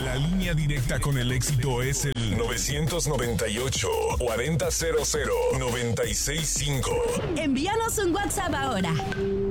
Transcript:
La línea directa con el éxito es el 998-4000-965. Envíanos un WhatsApp ahora.